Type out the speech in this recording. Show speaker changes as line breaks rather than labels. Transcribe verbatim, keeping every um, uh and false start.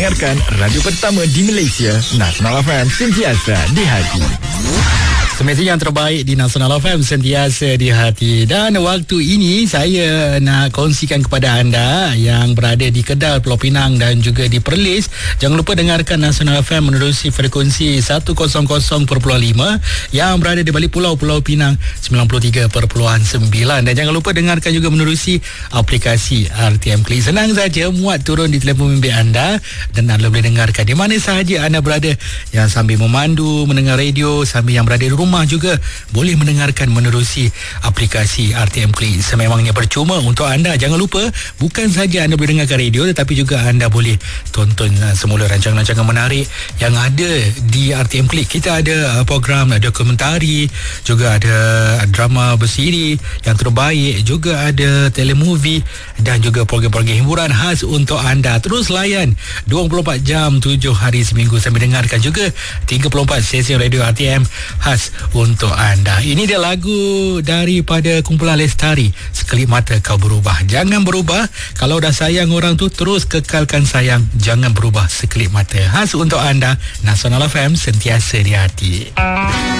mendengarkan radio pertama di Malaysia, Nasional F M, sentiasa di hati.
Semestinya yang terbaik di Nasional F M, sentiasa di hati. Dan waktu ini saya nak kongsikan kepada anda yang berada di Kedah, Pulau Pinang dan juga di Perlis, jangan lupa dengarkan Nasional F M menerusi frekuensi seratus perpuluhan lima, yang berada di balik pulau Pulau Pinang sembilan puluh tiga perpuluhan sembilan. Dan jangan lupa dengarkan juga menerusi aplikasi R T M Klik. Senang saja, muat turun di telefon bimbit anda dan anda boleh dengarkan di mana sahaja anda berada, yang sambil memandu, mendengar radio, sambil yang berada di rumah juga boleh mendengarkan menerusi aplikasi R T M Klik. Sememangnya percuma untuk anda. Jangan lupa, bukan saja anda boleh dengarkan radio, tetapi juga anda boleh tonton uh, semula rancangan-rancangan menarik yang ada di R T M Klik. Kita ada uh, program uh, dokumentari, juga ada uh, drama bersiri yang terbaik, juga ada telemovie dan juga program-program hiburan khas untuk anda. Terus layan dua puluh empat jam tujuh hari seminggu sambil dengarkan juga tiga puluh empat sesi radio R T M khas untuk anda. Ini dia lagu daripada kumpulan Lestari, Sekelip Mata Kau Berubah. Jangan berubah. Kalau dah sayang orang tu, terus kekalkan sayang. Jangan berubah sekelip mata. Khas untuk anda, Nasional F M, sentiasa di hati.